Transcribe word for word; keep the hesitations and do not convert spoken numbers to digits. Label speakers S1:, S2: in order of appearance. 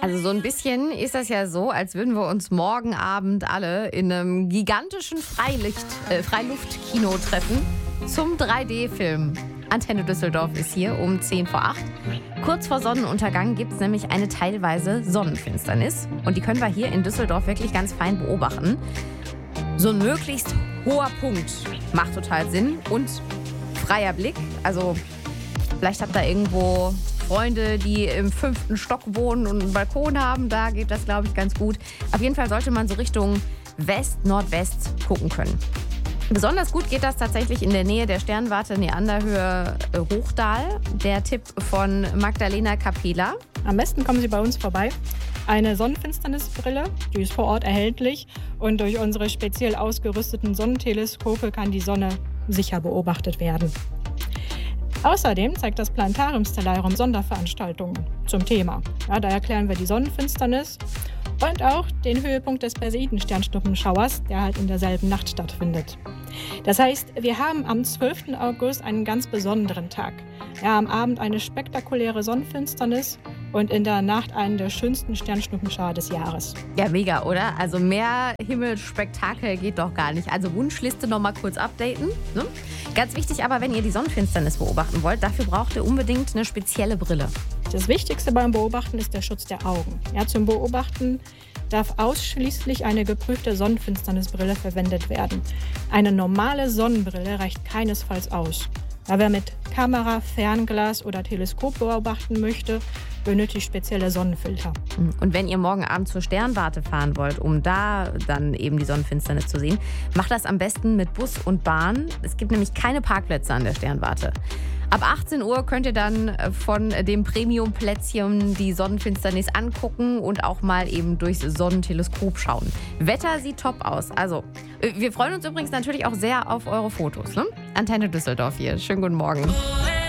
S1: Also so ein bisschen ist das ja so, als würden wir uns morgen Abend alle in einem gigantischen Freilicht, äh, Freiluftkino treffen zum drei D-Film. Antenne Düsseldorf ist hier um zehn vor acht. Kurz vor Sonnenuntergang gibt es nämlich eine teilweise Sonnenfinsternis. Und die können wir hier in Düsseldorf wirklich ganz fein beobachten. So ein möglichst hoher Punkt macht total Sinn und freier Blick. Also vielleicht habt ihr irgendwo Freunde, die im fünften Stock wohnen und einen Balkon haben. Da geht das, glaube ich, ganz gut. Auf jeden Fall sollte man so Richtung West, Nordwest gucken können. Besonders gut geht das tatsächlich in der Nähe der Sternwarte Neanderhöhe äh, Hochdahl. Der Tipp von Magdalena Capela.
S2: Am besten kommen Sie bei uns vorbei. Eine Sonnenfinsternisbrille, die ist vor Ort erhältlich. Und durch unsere speziell ausgerüsteten Sonnenteleskope kann die Sonne sicher beobachtet werden. Außerdem zeigt das Planetarium-Stellarium Sonderveranstaltungen zum Thema. Ja, da erklären wir die Sonnenfinsternis und auch den Höhepunkt des Perseiden-Sternschnuppenschauers, der halt in derselben Nacht stattfindet. Das heißt, wir haben am zwölften August einen ganz besonderen Tag. Ja, am Abend eine spektakuläre Sonnenfinsternis und in der Nacht einen der schönsten Sternschnuppenschauer des Jahres.
S1: Ja, mega, oder? Also mehr Himmelsspektakel geht doch gar nicht. Also Wunschliste noch mal kurz updaten. Ne? Ganz wichtig aber, wenn ihr die Sonnenfinsternis beobachten wollt, dafür braucht ihr unbedingt eine spezielle Brille.
S2: Das Wichtigste beim Beobachten ist der Schutz der Augen. Ja, zum Beobachten darf ausschließlich eine geprüfte Sonnenfinsternisbrille verwendet werden. Eine normale Sonnenbrille reicht keinesfalls aus. Ja, wer mit Kamera, Fernglas oder Teleskop beobachten möchte, benötigt spezielle Sonnenfilter.
S1: Und wenn ihr morgen Abend zur Sternwarte fahren wollt, um da dann eben die Sonnenfinsternis zu sehen, macht das am besten mit Bus und Bahn. Es gibt nämlich keine Parkplätze an der Sternwarte. Ab achtzehn Uhr könnt ihr dann von dem Premium-Plätzchen die Sonnenfinsternis angucken und auch mal eben durchs Sonnenteleskop schauen. Wetter sieht top aus. Also, wir freuen uns übrigens natürlich auch sehr auf eure Fotos. Ne? Antenne Düsseldorf hier. Schönen guten Morgen.